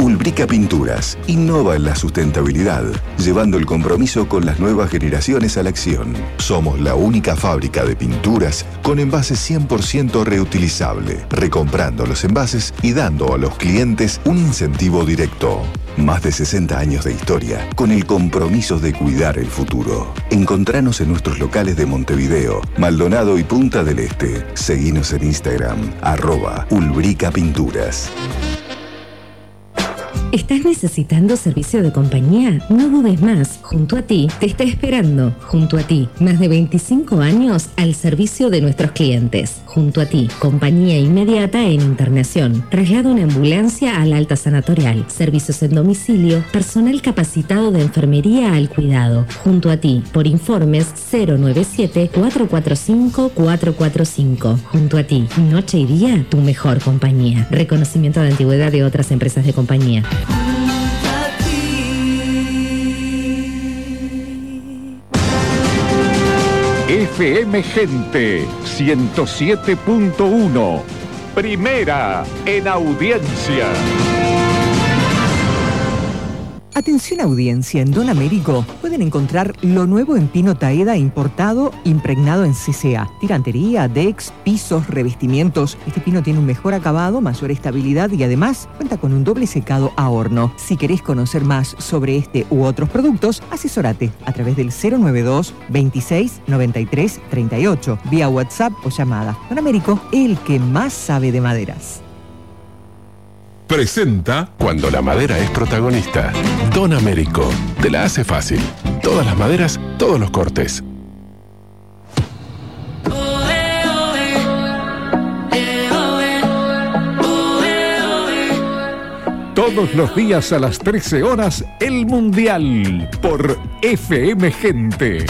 Ulbrica Pinturas innova en la sustentabilidad, llevando el compromiso con las nuevas generaciones a la acción. Somos la única fábrica de pinturas con envases 100% reutilizable, recomprando los envases y dando a los clientes un incentivo directo. Más de 60 años de historia con el compromiso de cuidar el futuro. Encontranos en nuestros locales de Montevideo, Maldonado y Punta del Este. Seguinos en Instagram, @Ulbrica Pinturas. ¿Estás necesitando servicio de compañía? No dudes más. Junto a ti te está esperando. Junto a ti, más de 25 años al servicio de nuestros clientes. Junto a ti, compañía inmediata en internación. Traslado en ambulancia al alta sanatorial. Servicios en domicilio. Personal capacitado de enfermería al cuidado. Junto a ti, por informes 097-445-445. Junto a ti, noche y día, tu mejor compañía. Reconocimiento de antigüedad de otras empresas de compañía. FM Gente 107.1, primera en audiencia. Atención audiencia, en Don Américo pueden encontrar lo nuevo en pino taeda importado, impregnado en CCA. Tirantería, decks, pisos, revestimientos. Este pino tiene un mejor acabado, mayor estabilidad y además cuenta con un doble secado a horno. Si querés conocer más sobre este u otros productos, asesórate a través del 092 26 93 38, vía WhatsApp o llamada. Don Américo, el que más sabe de maderas. Presenta Cuando la madera es protagonista. Don Américo. Te la hace fácil. Todas las maderas, todos los cortes. Todos los días a las 13 horas, el Mundial por FM Gente.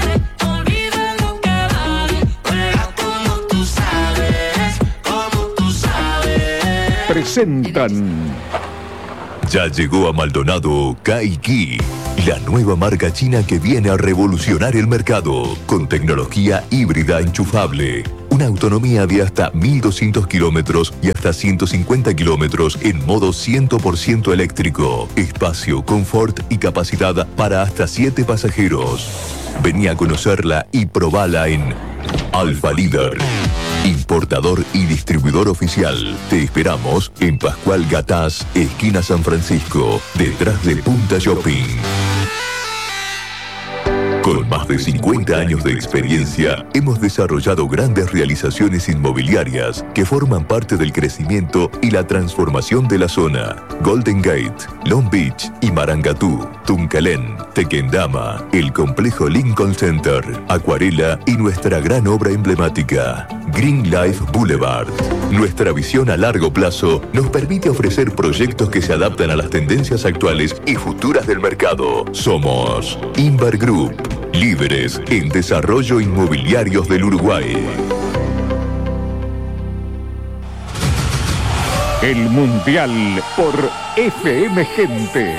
Presentan. Ya llegó a Maldonado Kaiki, la nueva marca china que viene a revolucionar el mercado con tecnología híbrida enchufable. Una autonomía de hasta 1.200 kilómetros y hasta 150 kilómetros en modo 100% eléctrico. Espacio, confort y capacidad para hasta 7 pasajeros. Vení a conocerla y probala en Alfa Líder. Importador y distribuidor oficial. Te esperamos en Pascual Gatás, esquina San Francisco, detrás de Punta Shopping. Con más de 50 años de experiencia, hemos desarrollado grandes realizaciones inmobiliarias que forman parte del crecimiento y la transformación de la zona. Golden Gate, Long Beach y Marangatú, Tuncalén, Tequendama, el complejo Lincoln Center, Acuarela y nuestra gran obra emblemática, Green Life Boulevard. Nuestra visión a largo plazo nos permite ofrecer proyectos que se adaptan a las tendencias actuales y futuras del mercado. Somos Inver Group, líderes en desarrollo inmobiliarios del Uruguay. El Mundial por FM Gente.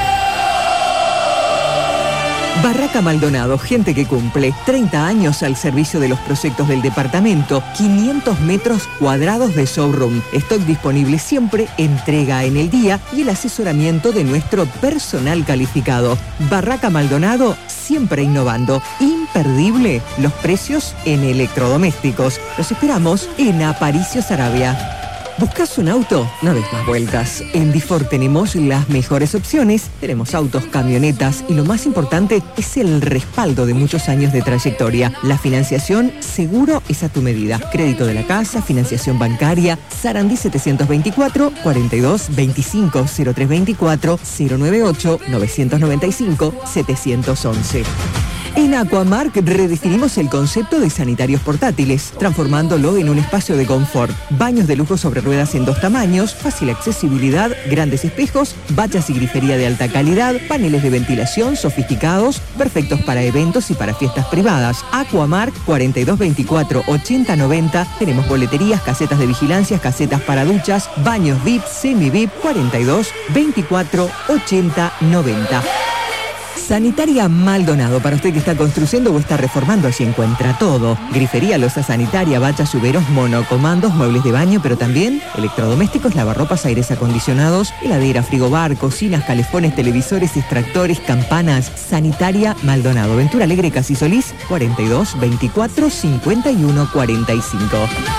Barraca Maldonado, gente que cumple. 30 años al servicio de los proyectos del departamento. 500 metros cuadrados de showroom. Stock disponible siempre, entrega en el día y el asesoramiento de nuestro personal calificado. Barraca Maldonado, siempre innovando. Imperdible los precios en electrodomésticos. Los esperamos en Aparicio Saravia. ¿Buscas un auto? No des más vueltas. En Difor tenemos las mejores opciones. Tenemos autos, camionetas y lo más importante es el respaldo de muchos años de trayectoria. La financiación seguro es a tu medida. Crédito de la casa, financiación bancaria. Sarandí 724 42 25 0324 098 995 711. En Aquamark redefinimos el concepto de sanitarios portátiles, transformándolo en un espacio de confort. Baños de lujo sobre ruedas en 2 tamaños, fácil accesibilidad, grandes espejos, bañas y grifería de alta calidad, paneles de ventilación sofisticados, perfectos para eventos y para fiestas privadas. Aquamark 4224 8090. Tenemos boleterías, casetas de vigilancia, casetas para duchas, baños VIP, semi VIP 42 24 80 90. Sanitaria Maldonado, para usted que está construyendo o está reformando, allí encuentra todo. Grifería, loza sanitaria, bachas, lluveros, monocomandos, muebles de baño, pero también electrodomésticos, lavarropas, aires acondicionados, heladera, frigobar, cocinas, calefones, televisores, extractores, campanas. Sanitaria Maldonado, Ventura Alegre, Casi Solís, 42 24 51 45.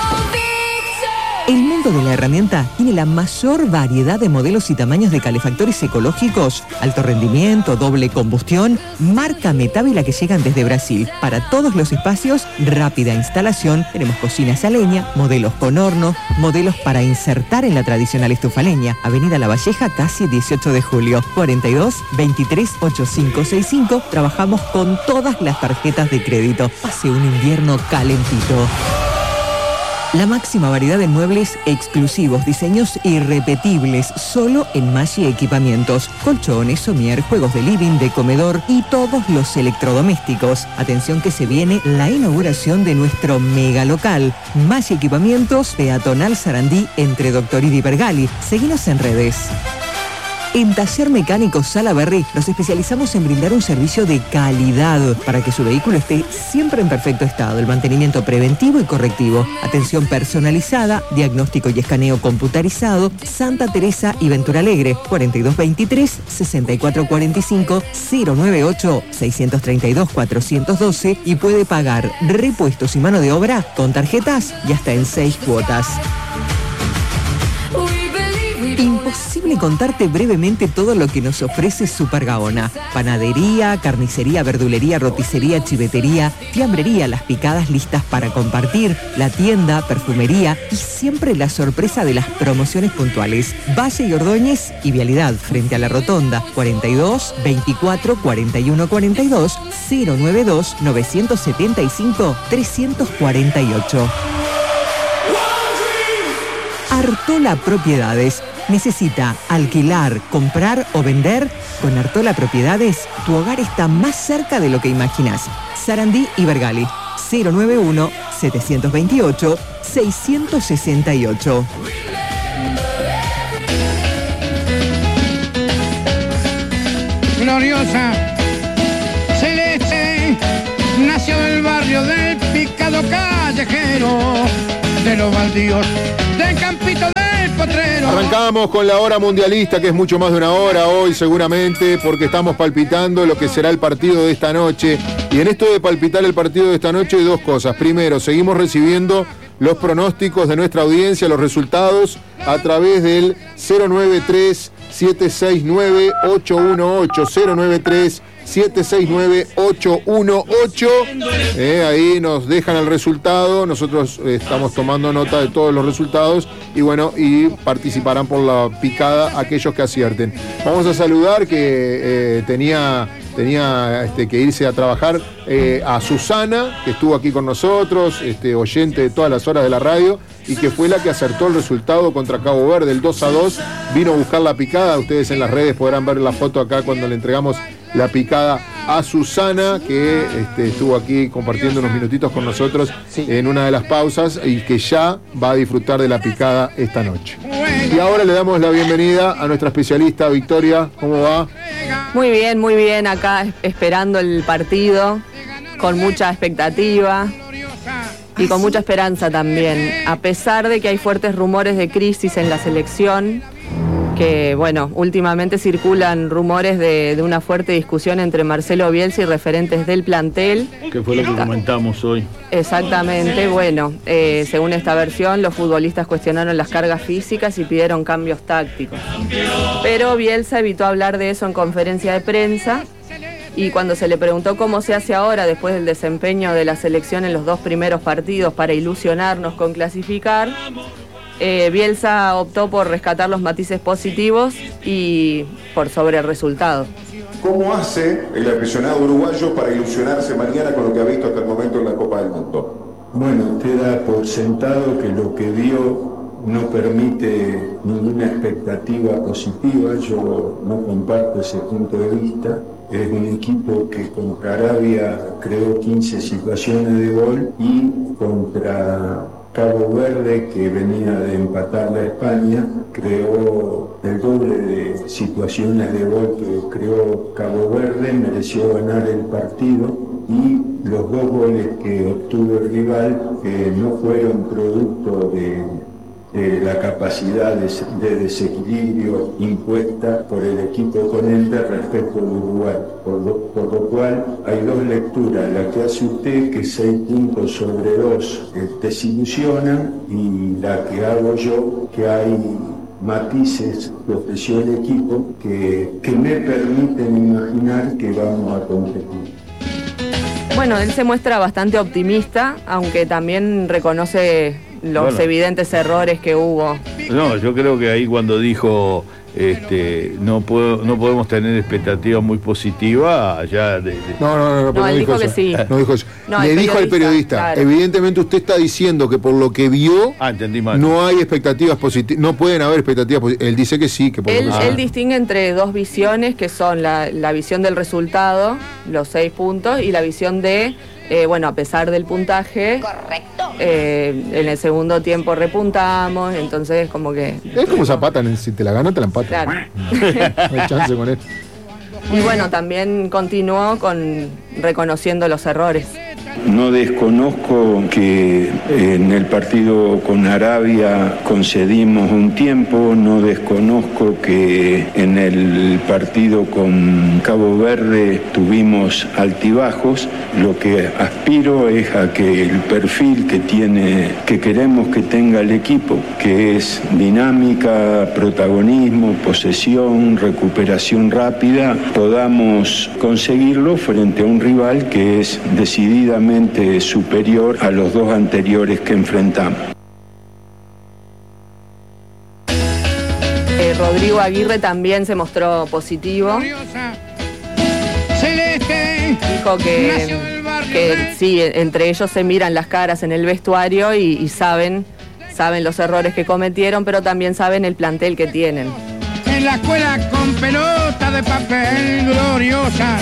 El mundo de la herramienta tiene la mayor variedad de modelos y tamaños de calefactores ecológicos, alto rendimiento, doble combustión, marca Metávila, que llegan desde Brasil. Para todos los espacios, rápida instalación. Tenemos cocinas a leña, modelos con horno, modelos para insertar en la tradicional estufa a leña. Avenida La Valleja, casi 18 de julio, 42 23 8565. Trabajamos con todas las tarjetas de crédito. Pase un invierno calentito. La máxima variedad de muebles exclusivos, diseños irrepetibles, solo en Maggi Equipamientos. Colchones, somier, juegos de living, de comedor y todos los electrodomésticos. Atención que se viene la inauguración de nuestro mega local. Maggi Equipamientos, peatonal Sarandí, entre Doctoridi y Bergali. Seguinos en redes. En Taller Mecánico Salaberry nos especializamos en brindar un servicio de calidad para que su vehículo esté siempre en perfecto estado. El mantenimiento preventivo y correctivo, atención personalizada, diagnóstico y escaneo computarizado. Santa Teresa y Ventura Alegre, 4223 6445 098 632 412 y puede pagar repuestos y mano de obra con tarjetas y hasta en 6 cuotas. Imposible contarte brevemente todo lo que nos ofrece Super Gaona. Panadería, carnicería, verdulería, roticería, chivetería, fiambrería, las picadas listas para compartir, la tienda, perfumería y siempre la sorpresa de las promociones puntuales. Valle y Ordóñez y Vialidad, frente a la Rotonda, 42 24 41 42 092 975 348. Artola Propiedades. ¿Necesita alquilar, comprar o vender? Con Artola Propiedades, tu hogar está más cerca de lo que imaginas. Sarandí y Bergali, 091-728-668. Gloriosa, celeste, nació del barrio del picado callejero, de los baldíos, del campito del potrero. Arrancamos con la hora mundialista, que es mucho más de una hora hoy seguramente, porque estamos palpitando lo que será el partido de esta noche. Y en esto de palpitar el partido de esta noche hay dos cosas. Primero, seguimos recibiendo los pronósticos de nuestra audiencia, los resultados, a través del 093-769-818, 093-769-818. Ahí nos dejan el resultado, nosotros estamos tomando nota de todos los resultados y bueno, y participarán por la picada aquellos que acierten. Vamos a saludar que tenía que irse a trabajar a Susana, que estuvo aquí con nosotros, oyente de todas las horas de la radio, y que fue la que acertó el resultado contra Cabo Verde, el 2-2, vino a buscar la picada. Ustedes en las redes podrán ver la foto acá cuando le entregamos la picada a Susana, que estuvo aquí compartiendo unos minutitos con nosotros en una de las pausas y que ya va a disfrutar de la picada esta noche. Y ahora le damos la bienvenida a nuestra especialista, Victoria. ¿Cómo va? Muy bien, acá esperando el partido, con mucha expectativa y con mucha esperanza también, a pesar de que hay fuertes rumores de crisis en la selección, que bueno, últimamente circulan rumores de una fuerte discusión entre Marcelo Bielsa y referentes del plantel. Que fue lo que comentamos hoy. Exactamente, bueno, según esta versión, los futbolistas cuestionaron las cargas físicas y pidieron cambios tácticos. Pero Bielsa evitó hablar de eso en conferencia de prensa, y cuando se le preguntó cómo se hace ahora después del desempeño de la selección en los 2 primeros partidos para ilusionarnos con clasificar, Bielsa optó por rescatar los matices positivos y por sobre el resultado. ¿Cómo hace el aficionado uruguayo para ilusionarse mañana con lo que ha visto hasta el momento en la Copa del Mundo? Bueno, usted da por sentado que lo que vio no permite ninguna expectativa positiva. Yo no comparto ese punto de vista. Es un equipo que con Caravia creó 15 situaciones de gol y contra Cabo Verde, que venía de empatar a España, creó el doble de situaciones de gol que creó Cabo Verde, mereció ganar el partido y los 2 goles que obtuvo el rival no fueron producto de la capacidad de desequilibrio impuesta por el equipo oponente respecto de Uruguay, por lo cual hay 2 lecturas, la que hace usted, que 6 puntos sobre 2 desilusionan, y la que hago yo, que hay matices que ofreció el equipo que me permiten imaginar que vamos a competir. Bueno, él se muestra bastante optimista, aunque también reconoce los evidentes errores que hubo. No, yo creo que ahí cuando dijo no podemos tener expectativas muy positivas ya No, él dijo que sí. No dijo eso. No, le dijo al periodista, claro. Evidentemente usted está diciendo que por lo que vio entendí mal. No hay expectativas positivas, no pueden haber expectativas positivas. Él dice que sí, que por él, lo que él distingue entre 2 visiones, que son la visión del resultado, los 6 puntos, y la visión de a pesar del puntaje, en el segundo tiempo repuntamos, entonces como que... Es como Zapata, si te la ganas te la empatas. Claro. No hay chance con él. Y bueno, también continuó reconociendo los errores. No desconozco que en el partido con Arabia concedimos un tiempo, no desconozco que en el partido con Cabo Verde tuvimos altibajos. Lo que aspiro es a que el perfil que queremos que tenga el equipo, que es dinámica, protagonismo, posesión, recuperación rápida, podamos conseguirlo frente a un rival que es decididamente superior a los 2 anteriores que enfrentamos. Rodrigo Aguirre también se mostró positivo. Dijo que sí, entre ellos se miran las caras en el vestuario y saben los errores que cometieron, pero también saben el plantel que tienen. En la escuela con pelota de papel gloriosa.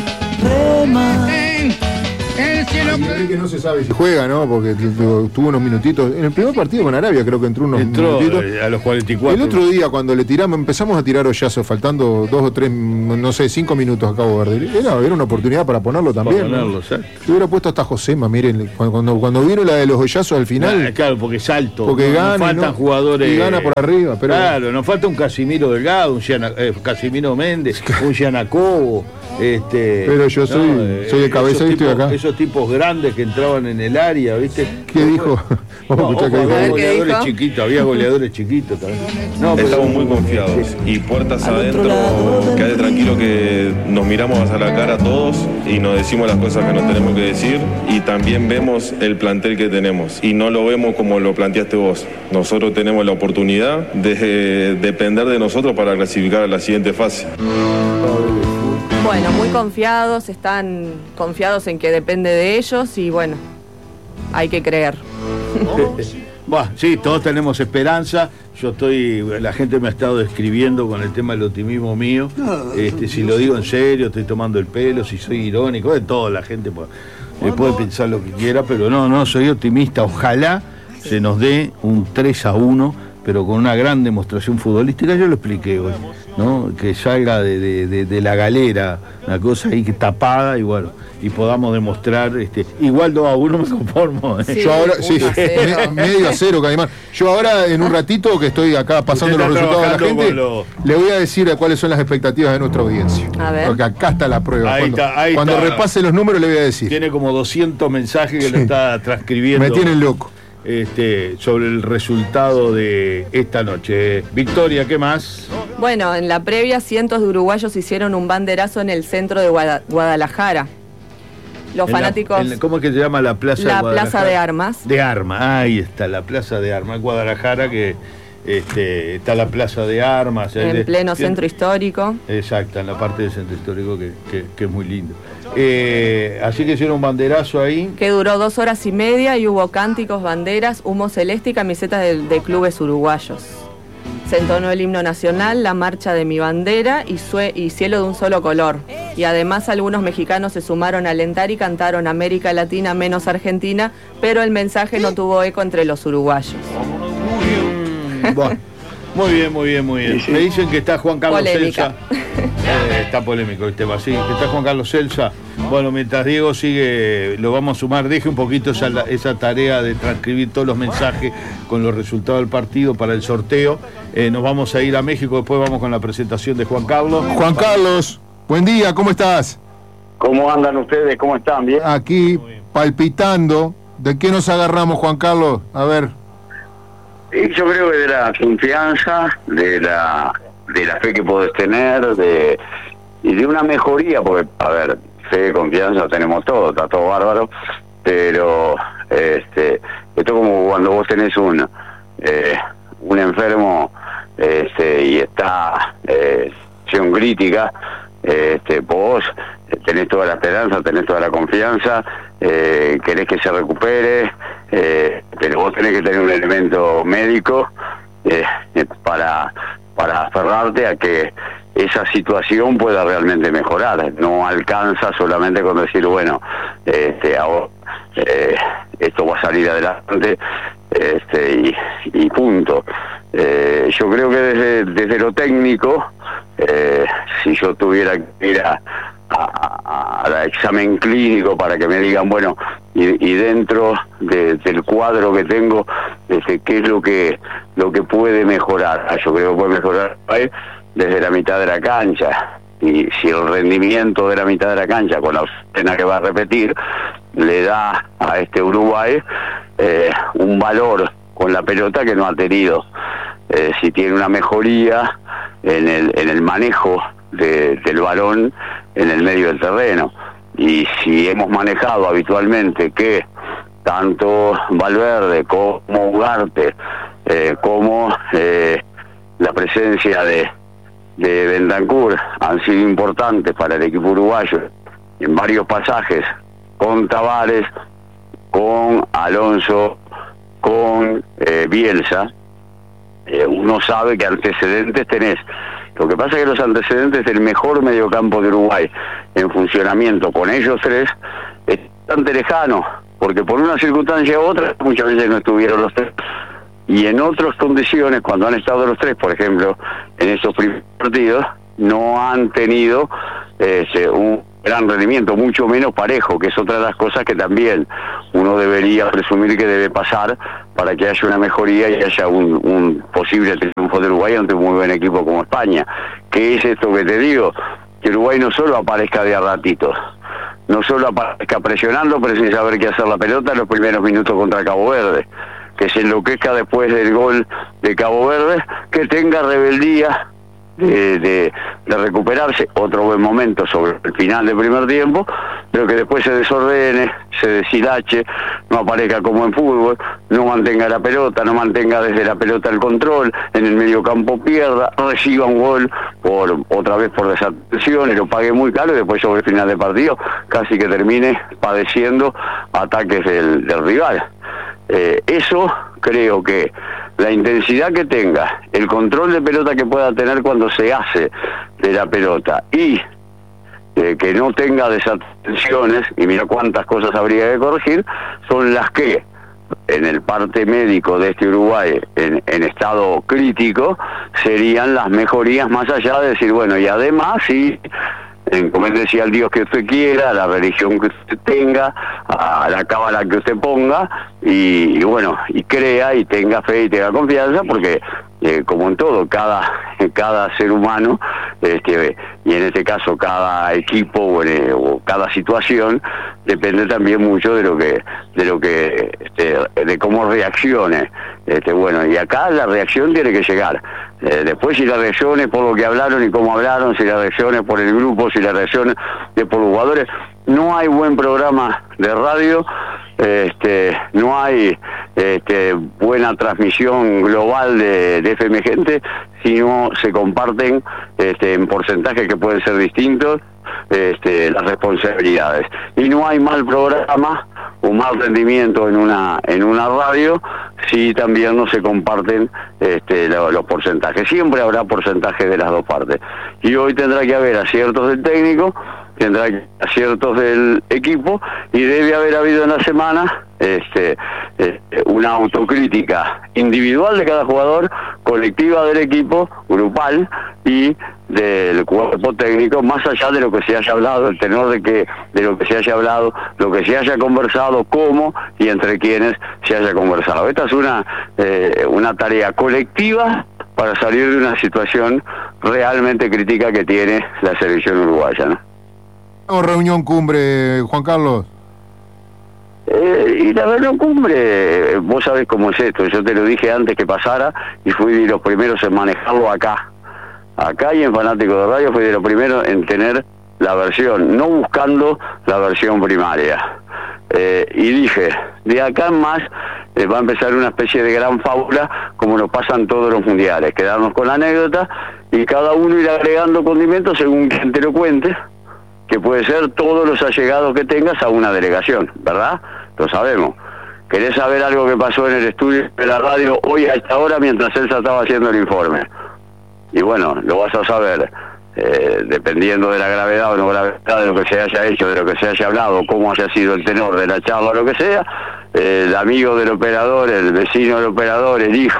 El cielo que no se sabe si juega, ¿no? Porque tuvo unos minutitos. En el primer partido con Arabia creo que entró minutitos. A los 44. El otro día cuando empezamos a tirar hoyazos, faltando 2 o 3, no sé, 5 minutos a Cabo Verde. Era una oportunidad para ponerlo también. Para ponerlo, ¿no? Yo hubiera puesto hasta Josema, miren, cuando vino la de los hoyazos al final. Claro, porque salto. Porque gana. Nos faltan jugadores. Y gana por arriba. Pero... Claro, nos falta un Casimiro Delgado, un Casimiro Méndez, un Gianacobo. Pero yo soy de cabeza y estoy acá. Esos tipos grandes que entraban en el área, ¿viste? ¿Qué dijo? Vamos a escuchar qué dijo. Había goleadores chiquitos, había goleadores chiquitos también. Estamos muy confiados y puertas adentro, quédate tranquilo que nos miramos hacia la cara todos y nos decimos las cosas que nos tenemos que decir, y también vemos el plantel que tenemos y no lo vemos como lo planteaste vos. Nosotros tenemos la oportunidad de depender de nosotros para clasificar a la siguiente fase. Bueno, muy confiados, están confiados en que depende de ellos y bueno, hay que creer. Bueno, sí, todos tenemos esperanza. La gente me ha estado describiendo con el tema del optimismo mío. Si lo digo en serio, estoy tomando el pelo, si soy irónico, de todo, la gente puede pensar lo que quiera, pero no, soy optimista. Ojalá se nos dé un 3-1, pero con una gran demostración futbolística. Yo lo expliqué hoy, ¿no? Que salga de la galera, una cosa ahí que tapada, y bueno, y podamos demostrar, igual 2-1 me conformo. Sí, yo ahora, medio a cero, Caimán. Yo ahora, en un ratito que estoy acá pasando los resultados a la gente, le voy a decir cuáles son las expectativas de nuestra audiencia. A ver. Porque acá está la prueba. Ahí cuando está. Repase los números le voy a decir. Tiene como 200 mensajes que lo está transcribiendo. Me tienen loco. Sobre el resultado de esta noche. Victoria, ¿qué más? Bueno, en la previa cientos de uruguayos hicieron un banderazo en el centro de Guadalajara. Los fanáticos... ¿Cómo es que se llama la plaza? La Plaza de Armas. De Armas, ahí está, la Plaza de Armas. Guadalajara, que está la Plaza de Armas. En pleno centro histórico. Exacto, en la parte del centro histórico que es muy lindo. Así que hicieron un banderazo ahí. Que duró 2 horas y media y hubo cánticos, banderas, humo celeste y camisetas de clubes uruguayos. Se entonó el himno nacional, la marcha de mi bandera y cielo de un solo color. y además algunos mexicanos se sumaron a alentar y cantaron América Latina menos Argentina, pero el mensaje no tuvo eco entre los uruguayos. Bueno, muy bien, muy bien, muy bien. Me dicen que está Juan Carlos Polémica. Celsa. Está polémico el tema, sí. Que está Juan Carlos Celsa. Bueno, mientras Diego sigue, lo vamos a sumar. Deje un poquito esa tarea de transcribir todos los mensajes con los resultados del partido para el sorteo. Nos vamos a ir a México, después vamos con la presentación de Juan Carlos. Juan Carlos, buen día, ¿cómo estás? ¿Cómo andan ustedes? ¿Cómo están? ¿Bien? Aquí, palpitando. ¿De qué nos agarramos, Juan Carlos? A ver. Y yo creo que de la confianza, de la fe que podés tener, y de una mejoría, porque, a ver, fe, confianza, tenemos todo, está todo bárbaro, pero esto como cuando vos tenés un enfermo y está acción crítica, vos tenés toda la esperanza, tenés toda la confianza, querés que se recupere, pero vos tenés que tener un elemento médico para aferrarte a que esa situación pueda realmente mejorar. No alcanza solamente con decir, bueno, ahora, esto va a salir adelante y punto. Yo creo que desde lo técnico, si yo tuviera que ir al examen clínico para que me digan, bueno, y dentro del cuadro que tengo, qué es lo que puede mejorar. Yo creo que puede mejorar desde la mitad de la cancha, y si el rendimiento de la mitad de la cancha, con la escena que va a repetir, le da a este Uruguay un valor con la pelota que no ha tenido. Si tiene una mejoría en el manejo del balón en el medio del terreno, y si hemos manejado habitualmente que tanto Valverde como Ugarte como la presencia de Bentancur han sido importantes para el equipo uruguayo en varios pasajes, con Tavares, con Alonso, con Bielsa, uno sabe que antecedentes tenés. Lo que pasa es que los antecedentes del mejor mediocampo de Uruguay en funcionamiento con ellos tres es bastante lejano, porque por una circunstancia u otra muchas veces no estuvieron los tres, y en otras condiciones, cuando han estado los tres, por ejemplo, en esos primeros partidos, no han tenido un gran rendimiento, mucho menos parejo, que es otra de las cosas que también uno debería presumir que debe pasar para que haya una mejoría y haya un posible triunfo de Uruguay ante un muy buen equipo como España. ¿Qué es esto que te digo? Que Uruguay no solo aparezca de a ratitos, no solo aparezca presionando, pero sin saber qué hacer la pelota en los primeros minutos contra Cabo Verde, que se enloquezca después del gol de Cabo Verde, que tenga rebeldía de recuperarse, otro buen momento sobre el final del primer tiempo, pero que después se desordene, se deshilache, no aparezca como en fútbol, no mantenga la pelota, no mantenga desde la pelota el control, en el medio campo pierda, reciba un gol otra vez por desatención y lo pague muy caro, y después sobre el final del partido casi que termine padeciendo ataques del rival. Eso creo que la intensidad que tenga, el control de pelota que pueda tener cuando se hace de la pelota, y que no tenga desatenciones, y mira cuántas cosas habría que corregir, son las que en el parte médico de este Uruguay en estado crítico serían las mejorías, más allá de decir, bueno, y además sí, encoméndese al Dios que usted quiera, a la religión que usted tenga, a la cábala que usted ponga, y bueno, y crea y tenga fe y tenga confianza, porque como en todo, cada ser humano, y en este caso cada equipo o cada situación, depende también mucho de cómo reaccione. Bueno, y acá la reacción tiene que llegar. Después, si la reacción es por lo que hablaron y cómo hablaron, si la reacción es por el grupo, si la reacción es por los jugadores, no hay buen programa de radio, no hay buena transmisión global de FM Gente, si no se comparten en porcentajes que pueden ser distintos las responsabilidades. Y no hay mal programa o mal rendimiento en una radio si también no se comparten los porcentajes. Siempre habrá porcentajes de las dos partes. Y hoy tendrá que haber aciertos del técnico tendrá aciertos del equipo y debe haber habido en la semana una autocrítica individual de cada jugador, colectiva del equipo, grupal y del cuerpo técnico, más allá de lo que se haya hablado, el tenor de lo que se haya hablado, lo que se haya conversado, cómo y entre quienes se haya conversado. Esta es una tarea colectiva para salir de una situación realmente crítica que tiene la selección uruguaya, ¿no? Reunión cumbre, Juan Carlos. Y la reunión cumbre, vos sabés cómo es esto, yo te lo dije antes que pasara y fui de los primeros en manejarlo acá y en Fanático de Radio fui de los primeros en tener la versión, no buscando la versión primaria. Y dije, de acá en más va a empezar una especie de gran fábula como nos pasan todos los mundiales, quedarnos con la anécdota y cada uno ir agregando condimentos según quien te lo cuente, que puede ser todos los allegados que tengas a una delegación, ¿verdad? Lo sabemos. ¿Querés saber algo que pasó en el estudio de la radio hoy a esta hora mientras Elsa estaba haciendo el informe? Y bueno, lo vas a saber, dependiendo de la gravedad o no gravedad de lo que se haya hecho, de lo que se haya hablado, cómo haya sido el tenor de la charla o lo que sea, el amigo del operador, el vecino del operador, el hijo,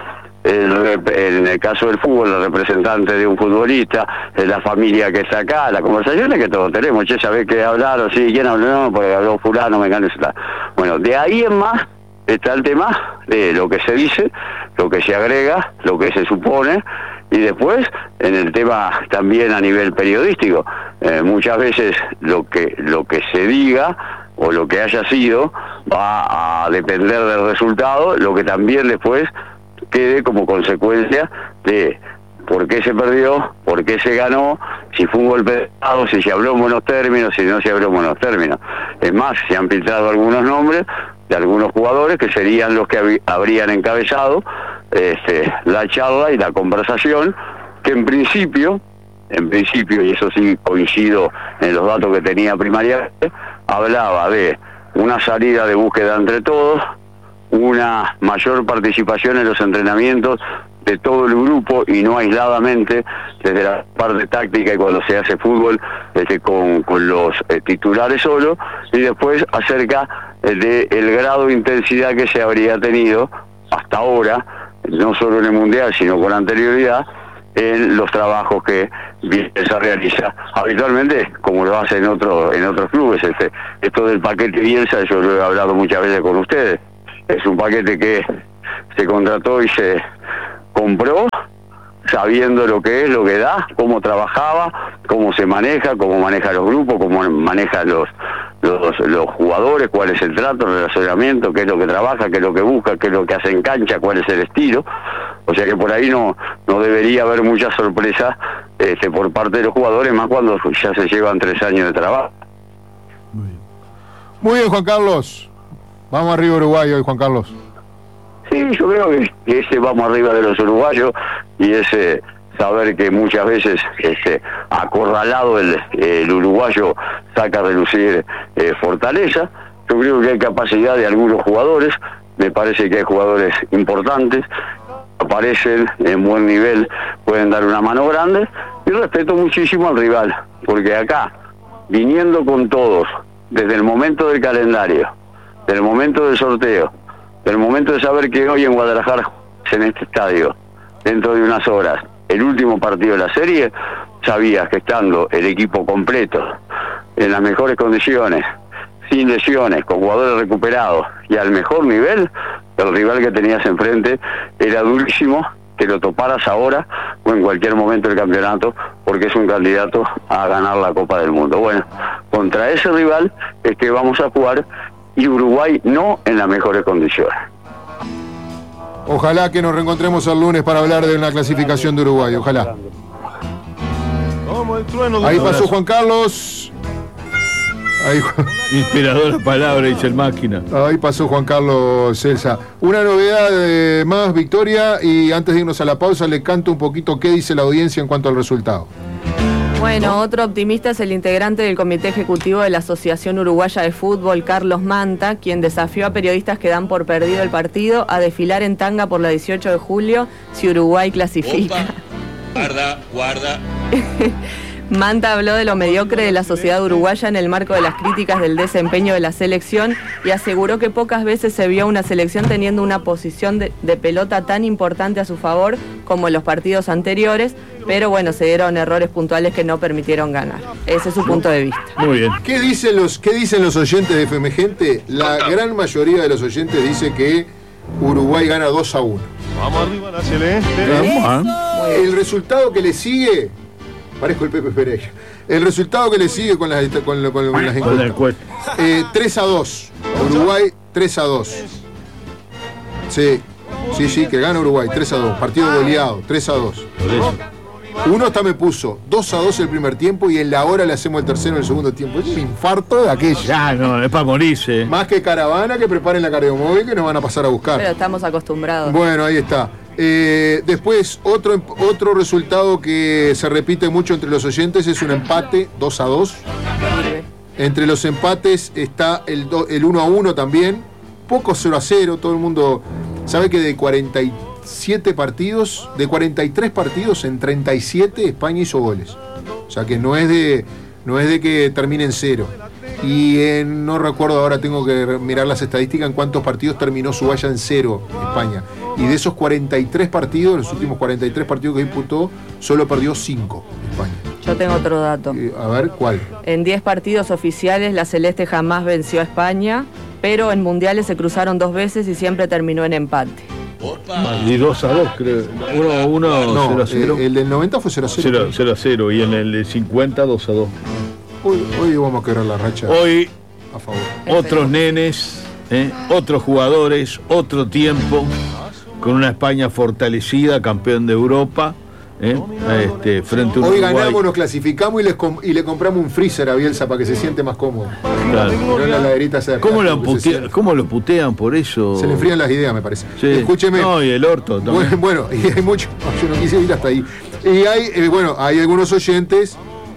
en el caso del fútbol, el representante de un futbolista, la familia que está acá, las conversaciones que todos tenemos, che, ¿sabés qué hablaron? Sí, ¿quién habló? No, porque habló fulano, me encanta. Bueno, de ahí en más está el tema de lo que se dice, lo que se agrega, lo que se supone, y después en el tema también a nivel periodístico. Muchas veces lo que se diga o lo que haya sido va a depender del resultado, lo que también después quede como consecuencia de por qué se perdió, por qué se ganó, si fue un golpe de estado, si se habló en buenos términos, si no se habló en buenos términos. Es más, se han filtrado algunos nombres de algunos jugadores que serían los que habrían encabezado la charla y la conversación, que en principio, y eso sí coincido en los datos que tenía primariamente, hablaba de una salida de búsqueda entre todos, una mayor participación en los entrenamientos de todo el grupo y no aisladamente desde la parte táctica y cuando se hace fútbol con los titulares solo, y después acerca del grado de intensidad que se habría tenido hasta ahora, no solo en el Mundial sino con anterioridad, en los trabajos que Bielsa realiza habitualmente, como lo hace en otros clubes. Esto del paquete Bielsa, yo lo he hablado muchas veces con ustedes, es un paquete que se contrató y se compró sabiendo lo que es, lo que da, cómo trabajaba, cómo se maneja, cómo maneja los grupos, cómo maneja los jugadores, cuál es el trato, el relacionamiento, qué es lo que trabaja, qué es lo que busca, qué es lo que hace en cancha, cuál es el estilo. O sea que por ahí no debería haber mucha sorpresa por parte de los jugadores, más cuando ya se llevan 3 años de trabajo. Muy bien, Juan Carlos. Vamos arriba Uruguay hoy, Juan Carlos. Sí, yo creo que ese vamos arriba de los uruguayos y ese saber que muchas veces acorralado el uruguayo saca a relucir fortaleza. Yo creo que hay capacidad de algunos jugadores, me parece que hay jugadores importantes, aparecen en buen nivel, pueden dar una mano grande, y respeto muchísimo al rival, porque acá, viniendo con todos, desde el momento del calendario, del momento del sorteo, del momento de saber que hoy en Guadalajara, en este estadio, dentro de unas horas, el último partido de la serie, sabías que estando el equipo completo, en las mejores condiciones, sin lesiones, con jugadores recuperados y al mejor nivel, el rival que tenías enfrente era durísimo, que lo toparas ahora o en cualquier momento del campeonato, porque es un candidato a ganar la Copa del Mundo. Bueno, contra ese rival es que vamos a jugar, y Uruguay no en las mejores condiciones. Ojalá que nos reencontremos el lunes para hablar de una clasificación de Uruguay, ojalá. Ahí pasó Juan Carlos. Inspiradora palabra, dice el máquina. Ahí pasó Juan Carlos Celsa. Una novedad más, Victoria, y antes de irnos a la pausa le canto un poquito qué dice la audiencia en cuanto al resultado. Bueno, otro optimista es el integrante del Comité Ejecutivo de la Asociación Uruguaya de Fútbol, Carlos Manta, quien desafió a periodistas que dan por perdido el partido a desfilar en tanga por la 18 de julio si Uruguay clasifica. Opa. Guarda. Manta habló de lo mediocre de la sociedad uruguaya en el marco de las críticas del desempeño de la selección y aseguró que pocas veces se vio una selección teniendo una posición de pelota tan importante a su favor como en los partidos anteriores, pero bueno, se dieron errores puntuales que no permitieron ganar. Ese es su punto de vista. Muy bien. ¿Qué dicen los oyentes de FM Gente? La gran mayoría de los oyentes dice que Uruguay gana 2-1. Vamos arriba la celeste. El resultado que le sigue... Parezco el Pepe Pereira. El resultado que le sigue con las encuestas. 3-2. Uruguay 3-2. Sí, que gana Uruguay 3-2. Partido goleado, 3-2. Uno hasta me puso 2-2 el primer tiempo y en la hora le hacemos el tercero en el segundo tiempo. Es un infarto de aquello. Ya, no, es para morirse. Más que caravana, que preparen la cardiomóvil que nos van a pasar a buscar. Pero estamos acostumbrados. Bueno, ahí está. Después, otro resultado que se repite mucho entre los oyentes es un empate 2-2. Entre los empates está el 1-1 también. Poco 0-0. Todo el mundo sabe que de 47 partidos, de 43 partidos, en 37 España hizo goles. O sea que no es de que termine en 0. Y no recuerdo ahora, tengo que mirar las estadísticas en cuántos partidos terminó su valla en 0 España. Y de esos 43 partidos, los últimos 43 partidos que disputó, solo perdió 5 España. Yo tengo otro dato. A ver, ¿cuál? En 10 partidos oficiales la Celeste jamás venció a España, pero en mundiales se cruzaron 2 veces y siempre terminó en empate. Y 2-2, creo. 1-0-0. El del 90 fue 0-0. 0-0 y en el de 50, 2-2. Hoy vamos a quebrar la racha. Hoy, a favor. Otros nenes, otros jugadores, otro tiempo, con una España fortalecida, campeón de Europa, frente a un Hoy Uruguay. ganamos, nos clasificamos y le compramos un freezer a Bielsa para que se siente más cómodo. Claro. No en la laderita cerca. ¿Cómo lo putean por eso? Se le enfrían las ideas, me parece. Sí. Escúcheme. No, y el orto también. Bueno, y hay mucho. Yo no quise ir hasta ahí. Y hay algunos oyentes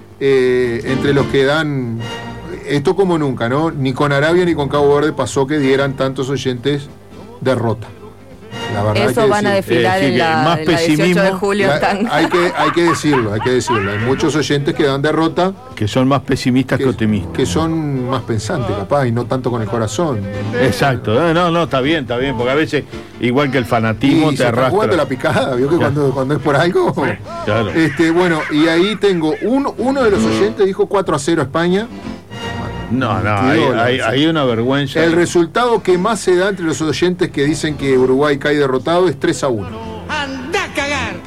entre los que dan. Esto como nunca, ¿no? Ni con Arabia ni con Cabo Verde pasó que dieran tantos oyentes derrota. La verdad eso van a desfilar en la 18 de julio. Hay que decirlo. Hay muchos oyentes que dan derrota. Que son más pesimistas que optimistas. Que son más pensantes, capaz, y no tanto con el corazón. Exacto. No, está bien, porque a veces, igual que el fanatismo, te arrastra. Jugando la picada, vio que cuando es por algo. Claro. Bueno, y ahí tengo uno de los oyentes dijo 4-0 España. No, hay una vergüenza. El resultado que más se da entre los oyentes que dicen que Uruguay cae derrotado es 3-1. ¡Anda a cagar!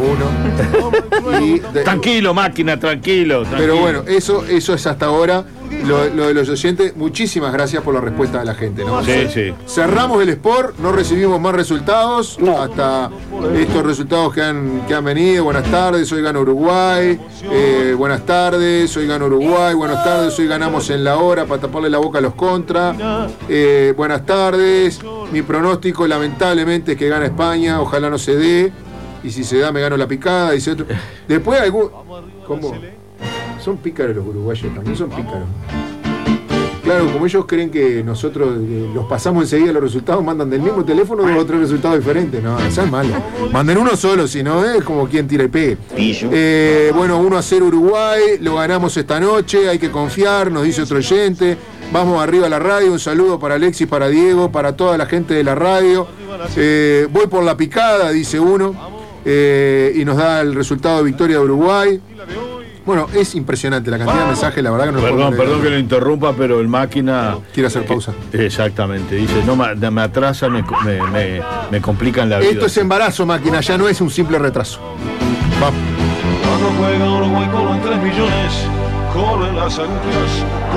3-1. Tranquilo, máquina, tranquilo. Pero bueno, eso es hasta ahora lo de los oyentes. Muchísimas gracias por la respuesta de la gente, ¿no? Sí. Cerramos el Sport, no recibimos más resultados. Hasta estos resultados que han venido. Buenas tardes, hoy gana Uruguay. Buenas tardes, hoy gana Uruguay. Buenas tardes, hoy ganamos en la hora para taparle la boca a los contra. Buenas tardes. Mi pronóstico lamentablemente es que gana España. Ojalá no se dé. Y si se da me gano la picada. Dice otro. Después ¿cómo? Son pícaros los uruguayos, también son pícaros. Claro, como ellos creen que nosotros los pasamos enseguida los resultados, mandan del mismo teléfono 2 o 3 resultados diferentes. No, eso es malo. Manden uno solo, si no es como quien tira y pegue. 1-0 Uruguay, lo ganamos esta noche, hay que confiar, nos dice otro oyente. Vamos arriba a la radio, un saludo para Alexis, para Diego, para toda la gente de la radio. Voy por la picada, dice uno, y nos da el resultado de victoria de Uruguay. Bueno, es impresionante la cantidad de mensajes, la verdad que no Perdón que lo interrumpa, pero el máquina... Quiere hacer pausa. Exactamente, dice, no me atrasa, me complican la vida. Esto es embarazo, máquina, ya no es un simple retraso. Vamos. Cuando juega Uruguay con 3 millones, corren las agujas,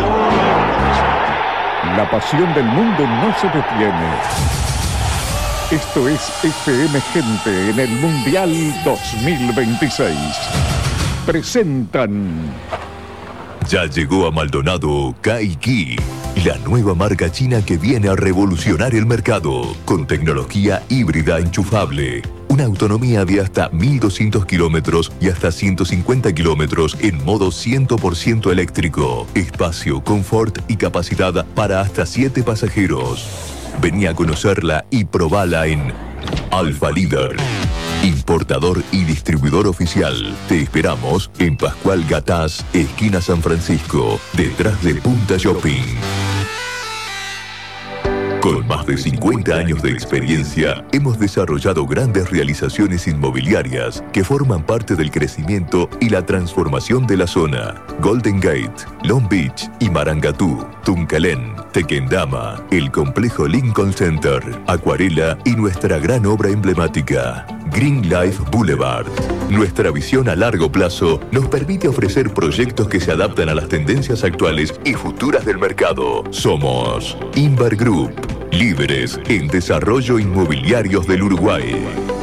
La pasión del mundo no se detiene. Esto es FM Gente en el Mundial 2026. Presentan. Ya llegó a Maldonado Kaiki, la nueva marca china que viene a revolucionar el mercado con tecnología híbrida enchufable. Una autonomía de hasta 1.200 kilómetros y hasta 150 kilómetros en modo 100% eléctrico. Espacio, confort y capacidad para hasta 7 pasajeros. Vení a conocerla y probala en Alfa Líder. importador y distribuidor oficial. Te esperamos en Pascual Gatás, esquina San Francisco, detrás de Punta Shopping. Con más de 50 años de experiencia, hemos desarrollado grandes realizaciones inmobiliarias que forman parte del crecimiento y la transformación de la zona. Golden Gate, Long Beach y Marangatú, Tuncalén, Tequendama, el complejo Lincoln Center, Acuarela y nuestra gran obra emblemática, Green Life Boulevard. Nuestra visión a largo plazo nos permite ofrecer proyectos que se adaptan a las tendencias actuales y futuras del mercado. Somos Inver Group, líderes en desarrollo inmobiliarios del Uruguay.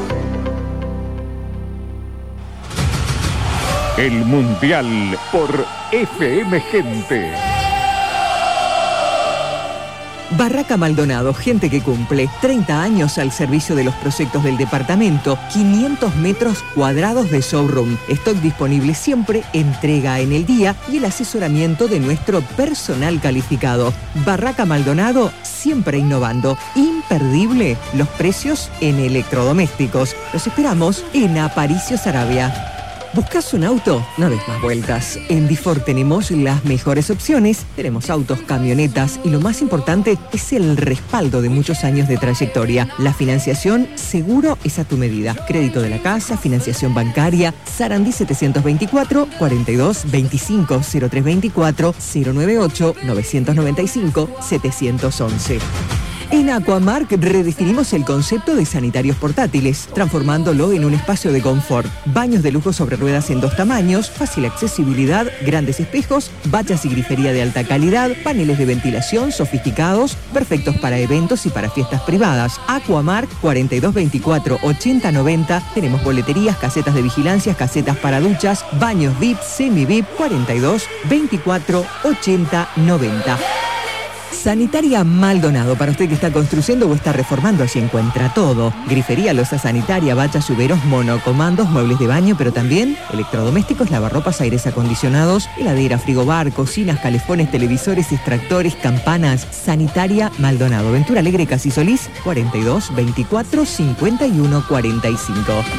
El Mundial por FM Gente. Barraca Maldonado, gente que cumple. 30 años al servicio de los proyectos del departamento. 500 metros cuadrados de showroom. Stock disponible siempre, entrega en el día y el asesoramiento de nuestro personal calificado. Barraca Maldonado, siempre innovando. Imperdible los precios en electrodomésticos. Los esperamos en Aparicio Saravia. ¿Buscas un auto? No des más vueltas. En Difor tenemos las mejores opciones. Tenemos autos, camionetas y lo más importante es el respaldo de muchos años de trayectoria. La financiación seguro es a tu medida. Crédito de la casa, financiación bancaria. Sarandí 724 42 25 0324 098 995 711. En Aquamark redefinimos el concepto de sanitarios portátiles, transformándolo en un espacio de confort. Baños de lujo sobre ruedas en 2 tamaños, fácil accesibilidad, grandes espejos, bañas y grifería de alta calidad, paneles de ventilación sofisticados, perfectos para eventos y para fiestas privadas. Aquamark 4224 8090. Tenemos boleterías, casetas de vigilancia, casetas para duchas, baños VIP, semi-VIP 4224 8090. Sanitaria Maldonado, para usted que está construyendo o está reformando, allí encuentra todo. Grifería, loza sanitaria, bachas, lluveros, monocomandos, muebles de baño, pero también electrodomésticos, lavarropas, aires acondicionados, heladera, frigobar, cocinas, calefones, televisores, extractores, campanas. Sanitaria Maldonado, Ventura Alegre, Casi Solís, 42 24 51 45.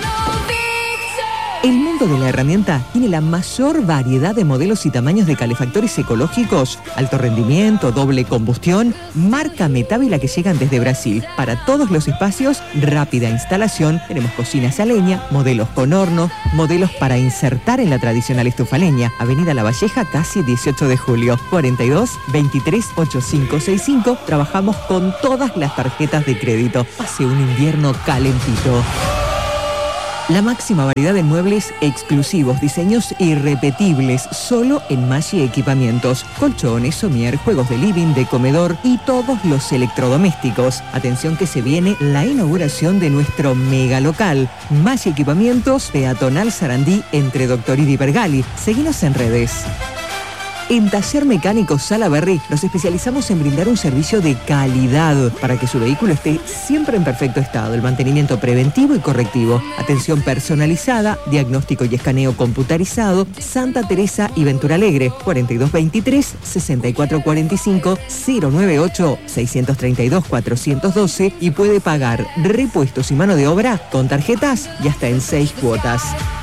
El mundo de la herramienta tiene la mayor variedad de modelos y tamaños de calefactores ecológicos, alto rendimiento, doble combustión, marca Metávila que llegan desde Brasil. Para todos los espacios, rápida instalación. Tenemos cocinas a leña, modelos con horno, modelos para insertar en la tradicional estufa leña. Avenida La Valleja, casi 18 de julio, 42 23 8565. Trabajamos con todas las tarjetas de crédito. Pase un invierno calentito. La máxima variedad de muebles exclusivos, diseños irrepetibles, solo en Maggi Equipamientos. Colchones, somier, juegos de living, de comedor y todos los electrodomésticos. Atención que se viene la inauguración de nuestro mega local. Maggi Equipamientos, peatonal Sarandí, entre Doctorini y Bergali. Seguinos en redes. En Taller Mecánico Salaberry nos especializamos en brindar un servicio de calidad para que su vehículo esté siempre en perfecto estado. El mantenimiento preventivo y correctivo, atención personalizada, diagnóstico y escaneo computarizado. Santa Teresa y Ventura Alegre, 4223 6445 098 632 412 y puede pagar repuestos y mano de obra con tarjetas y hasta en 6 cuotas.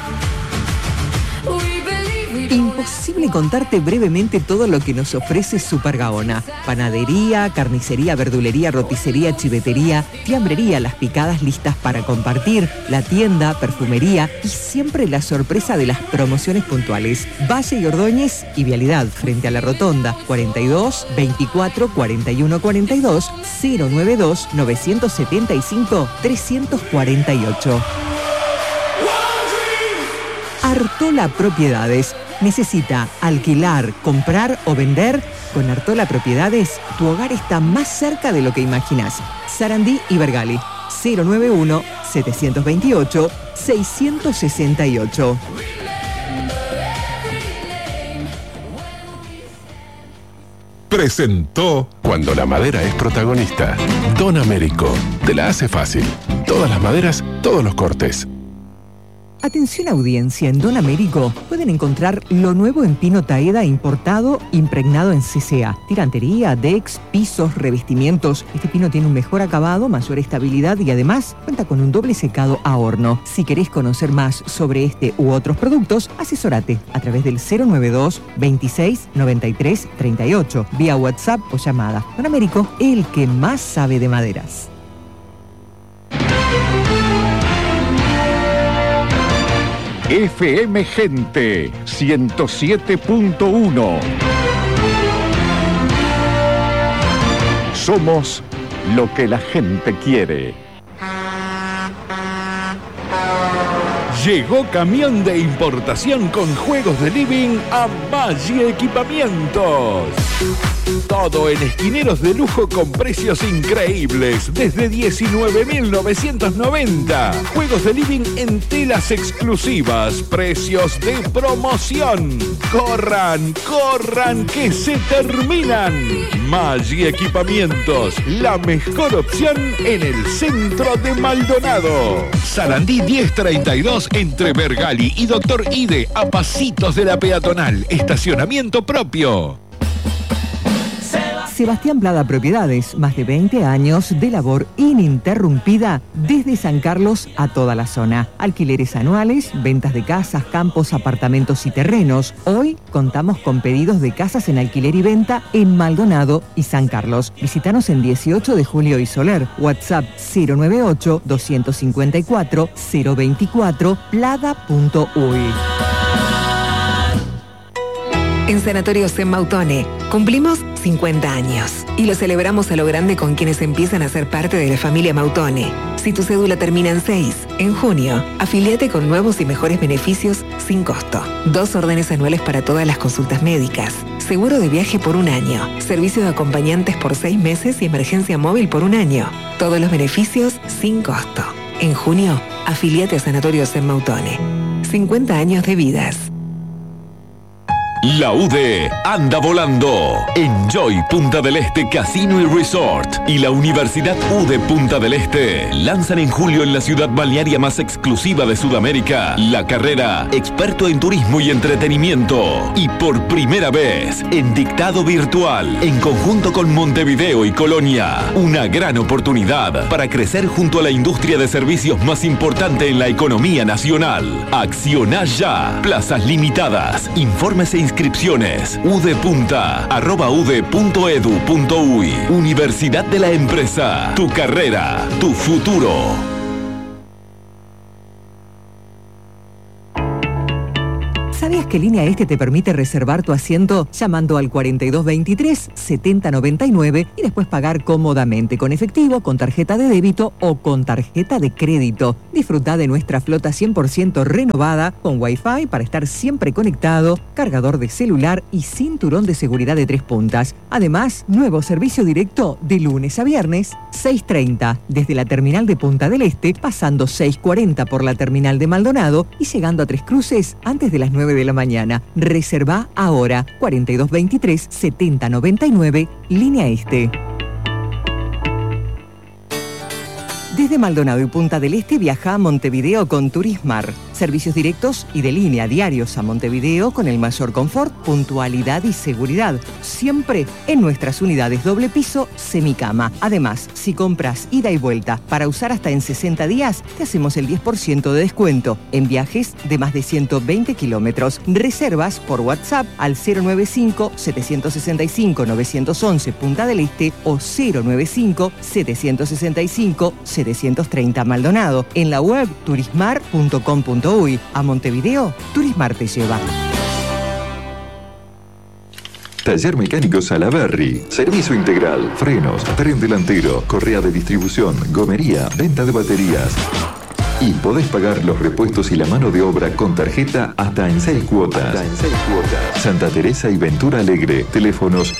Imposible contarte brevemente todo lo que nos ofrece Super Gaona. Panadería, carnicería, verdulería, roticería, chivetería, fiambrería, las picadas listas para compartir, la tienda, perfumería y siempre la sorpresa de las promociones puntuales. Valle y Ordóñez y Vialidad frente a la Rotonda, 42 24 41 42 092 975 348. Artola Propiedades. ¿Necesita alquilar, comprar o vender? Con Artola Propiedades, tu hogar está más cerca de lo que imaginas. Sarandí y Bergali, 091-728-668. Presentó Cuando la madera es protagonista. Don Américo, te la hace fácil. Todas las maderas, todos los cortes. Atención audiencia, en Don Américo pueden encontrar lo nuevo en pino Taeda importado, impregnado en CCA. Tirantería, decks, pisos, revestimientos. Este pino tiene un mejor acabado, mayor estabilidad y además cuenta con un doble secado a horno. Si querés conocer más sobre este u otros productos, asesórate a través del 092 26 93 38, vía WhatsApp o llamada. Don Américo, el que más sabe de maderas. FM Gente 107.1. Somos lo que la gente quiere. Llegó camión de importación con juegos de living a Maggi Equipamientos. Todo en esquineros de lujo con precios increíbles, desde 19.990. Juegos de living en telas exclusivas, precios de promoción. ¡Corran, corran, que se terminan! Maggi Equipamientos, la mejor opción en el centro de Maldonado. Sarandí 1032 entre Bergali y Doctor Ide, a pasitos de la peatonal. Estacionamiento propio. Sebastián Plada Propiedades, más de 20 años de labor ininterrumpida desde San Carlos a toda la zona. Alquileres anuales, ventas de casas, campos, apartamentos y terrenos. Hoy contamos con pedidos de casas en alquiler y venta en Maldonado y San Carlos. Visítanos en 18 de Julio y Soler. WhatsApp 098-254-024, plada.uy. En Sanatorio Zen Mautone cumplimos 50 años y lo celebramos a lo grande con quienes empiezan a ser parte de la familia Mautone. Si tu cédula termina en 6, en junio, afíliate con nuevos y mejores beneficios sin costo. 2 órdenes anuales para todas las consultas médicas, seguro de viaje por 1 año, servicio de acompañantes por 6 meses y emergencia móvil por 1 año. Todos los beneficios sin costo. En junio, afíliate a Sanatorio Zen Mautone. 50 años de vidas. La UDE anda volando. Enjoy Punta del Este Casino y Resort y la Universidad UDE Punta del Este lanzan en julio en la ciudad balnearia más exclusiva de Sudamérica la carrera Experto en Turismo y Entretenimiento. Y por primera vez en dictado virtual, en conjunto con Montevideo y Colonia. Una gran oportunidad para crecer junto a la industria de servicios más importante en la economía nacional. Acciona ya. Plazas limitadas. Informes e inscripciones udepunta@ude.edu.uy. Universidad de la Empresa. Tu carrera, tu futuro. ¿Sabías que Línea Este te permite reservar tu asiento llamando al 4223-7099 y después pagar cómodamente con efectivo, con tarjeta de débito o con tarjeta de crédito? Disfruta de nuestra flota 100% renovada con Wi-Fi para estar siempre conectado, cargador de celular y cinturón de seguridad de 3 puntas. Además, nuevo servicio directo de lunes a viernes, 6:30 desde la terminal de Punta del Este, pasando 6:40 por la terminal de Maldonado y llegando a Tres Cruces antes de las 9 de la mañana. Reserva ahora 4223-7099, Línea Este. Desde Maldonado y Punta del Este viaja a Montevideo con Turismar. Servicios directos y de línea diarios a Montevideo con el mayor confort, puntualidad y seguridad. Siempre en nuestras unidades doble piso, semicama. Además, si compras ida y vuelta para usar hasta en 60 días, te hacemos el 10% de descuento en viajes de más de 120 kilómetros. Reservas por WhatsApp al 095-765-911 Punta del Este o 095-765-730 Maldonado. En la web turismar.com.uy. A Montevideo, Turismar te lleva. Taller Mecánico Salaberry. Servicio integral, frenos, tren delantero, correa de distribución, gomería, venta de baterías. Y podés pagar los repuestos y la mano de obra con tarjeta hasta en 6 cuotas. Santa Teresa y Ventura Alegre. Teléfonos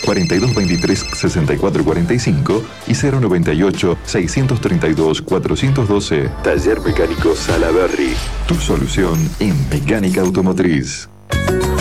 4223-6445 y 098-632-412. Taller Mecánico Salaberry. Tu solución en mecánica automotriz.